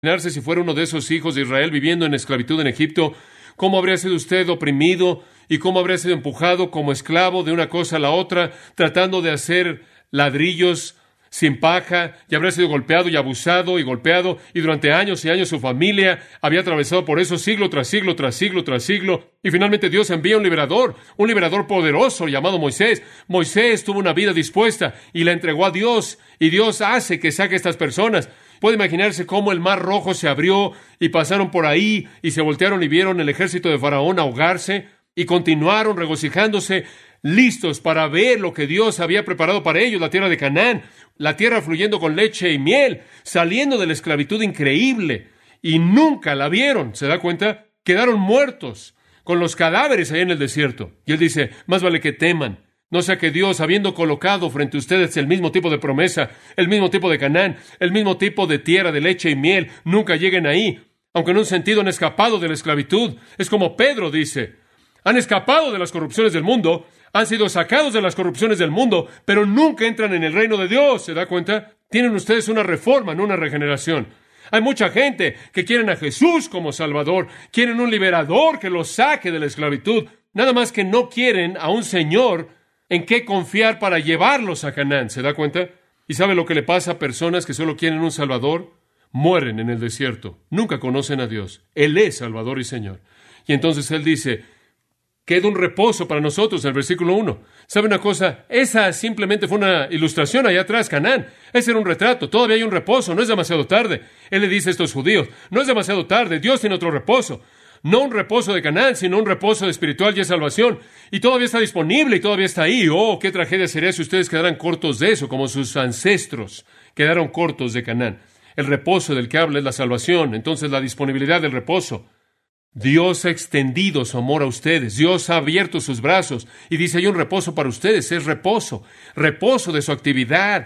Imaginarse si fuera uno de esos hijos de Israel viviendo en esclavitud en Egipto, cómo habría sido usted oprimido y cómo habría sido empujado como esclavo de una cosa a la otra, tratando de hacer ladrillos sin paja, y habría sido golpeado y abusado y golpeado, y durante años y años su familia había atravesado por eso siglo tras siglo tras siglo tras siglo, y finalmente Dios envía un liberador poderoso llamado Moisés. Moisés tuvo una vida dispuesta y la entregó a Dios, y Dios hace que saque a estas personas. Puede imaginarse cómo el mar rojo se abrió y pasaron por ahí y se voltearon y vieron el ejército de Faraón ahogarse y continuaron regocijándose, listos para ver lo que Dios había preparado para ellos, la tierra de Canaán, la tierra fluyendo con leche y miel, saliendo de la esclavitud increíble, y nunca la vieron. ¿Se da cuenta? Quedaron muertos con los cadáveres ahí en el desierto. Y él dice, más vale que teman, no sea que Dios, habiendo colocado frente a ustedes el mismo tipo de promesa, el mismo tipo de Canaán, el mismo tipo de tierra de leche y miel, nunca lleguen ahí. Aunque en un sentido han escapado de la esclavitud. Es como Pedro dice, han escapado de las corrupciones del mundo, han sido sacados de las corrupciones del mundo, pero nunca entran en el reino de Dios. ¿Se da cuenta? Tienen ustedes una reforma, no una regeneración. Hay mucha gente que quieren a Jesús como Salvador, quieren un liberador que los saque de la esclavitud, nada más que no quieren a un Señor en qué confiar para llevarlos a Canaán. ¿Se da cuenta? ¿Y sabe lo que le pasa a personas que solo quieren un Salvador? Mueren en el desierto, nunca conocen a Dios. Él es Salvador y Señor. Y entonces Él dice, queda un reposo para nosotros en el versículo 1. ¿Sabe una cosa? Esa simplemente fue una ilustración allá atrás, Canaán. Ese era un retrato. Todavía hay un reposo. No es demasiado tarde. Él le dice a estos judíos, no es demasiado tarde. Dios tiene otro reposo. No un reposo de Canaán, sino un reposo espiritual y de salvación. Y todavía está disponible y todavía está ahí. Oh, qué tragedia sería si ustedes quedaran cortos de eso, como sus ancestros quedaron cortos de Canaán. El reposo del que habla es la salvación. Entonces, la disponibilidad del reposo. Dios ha extendido su amor a ustedes. Dios ha abierto sus brazos y dice, hay un reposo para ustedes. Es reposo de su actividad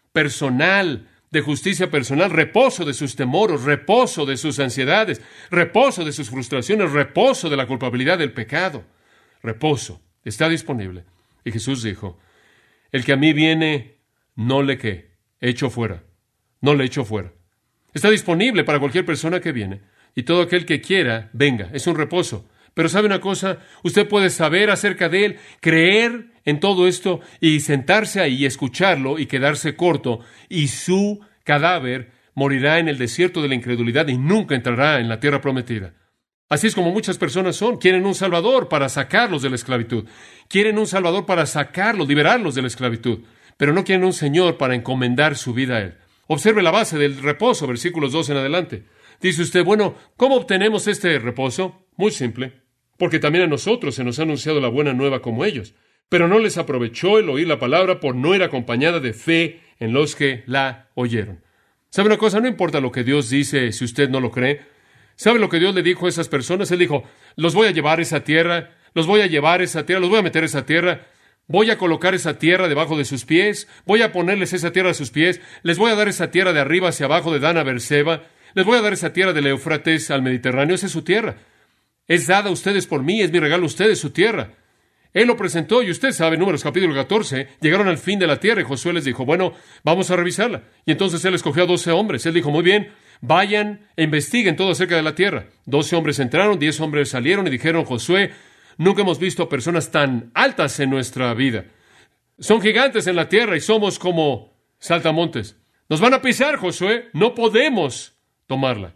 personal, de justicia personal, reposo de sus temores, reposo de sus ansiedades, reposo de sus frustraciones, reposo de la culpabilidad del pecado. Reposo está disponible. Y Jesús dijo, el que a mí viene, no le echo fuera. No le echo fuera. Está disponible para cualquier persona que viene. Y todo aquel que quiera, venga. Es un reposo. Pero ¿sabe una cosa? Usted puede saber acerca de Él, creer en todo esto y sentarse ahí y escucharlo y quedarse corto. Y su cadáver morirá en el desierto de la incredulidad y nunca entrará en la tierra prometida. Así es como muchas personas son. Quieren un Salvador para sacarlos de la esclavitud. Quieren un Salvador para sacarlos, liberarlos de la esclavitud. Pero no quieren un Señor para encomendar su vida a Él. Observe la base del reposo, versículos 2 en adelante. Dice usted, bueno, ¿cómo obtenemos este reposo? Muy simple, porque también a nosotros se nos ha anunciado la buena nueva como ellos, pero no les aprovechó el oír la palabra por no ir acompañada de fe en los que la oyeron. ¿Sabe una cosa? No importa lo que Dios dice si usted no lo cree. ¿Sabe lo que Dios le dijo a esas personas? Él dijo, los voy a llevar a esa tierra, los voy a meter a esa tierra, voy a colocar esa tierra debajo de sus pies, voy a ponerles esa tierra a sus pies, les voy a dar esa tierra de arriba hacia abajo de Dan a Beerseba, les voy a dar esa tierra del Éufrates al Mediterráneo. Esa es su tierra. Es dada a ustedes por mí, es mi regalo a ustedes, su tierra. Él lo presentó y usted sabe, Números capítulo 14, llegaron al fin de la tierra y Josué les dijo, bueno, vamos a revisarla. Y entonces él escogió a 12 hombres. Él dijo, muy bien, vayan e investiguen todo acerca de la tierra. 12 hombres entraron, 10 hombres salieron y dijeron, Josué, nunca hemos visto personas tan altas en nuestra vida. Son gigantes en la tierra y somos como saltamontes. Nos van a pisar, Josué, no podemos tomarla.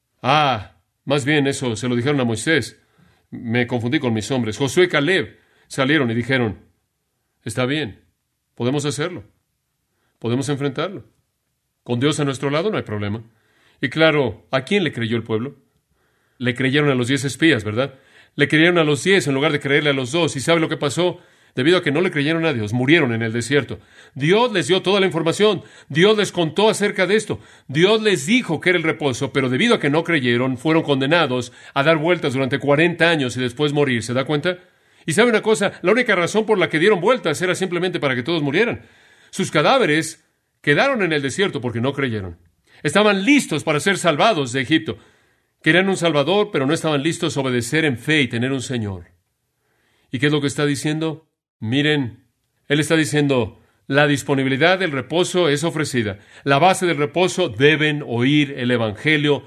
Más bien eso se lo dijeron a Moisés. Me confundí con mis hombres. Josué y Caleb salieron y dijeron, está bien, podemos hacerlo. Podemos enfrentarlo. Con Dios a nuestro lado no hay problema. Y claro, ¿a quién le creyó el pueblo? Le creyeron a los 10 espías, ¿verdad? Le creyeron a los 10 en lugar de creerle a los 2. ¿Y sabe lo que pasó? Debido a que no le creyeron a Dios, murieron en el desierto. Dios les dio toda la información. Dios les contó acerca de esto. Dios les dijo que era el reposo, pero debido a que no creyeron, fueron condenados a dar vueltas durante 40 años y después morir. ¿Se da cuenta? Y sabe una cosa, la única razón por la que dieron vueltas era simplemente para que todos murieran. Sus cadáveres quedaron en el desierto porque no creyeron. Estaban listos para ser salvados de Egipto. Querían un Salvador, pero no estaban listos a obedecer en fe y tener un Señor. ¿Y qué es lo que está diciendo? Miren, Él está diciendo, La disponibilidad del reposo es ofrecida. La base del reposo: deben oír el Evangelio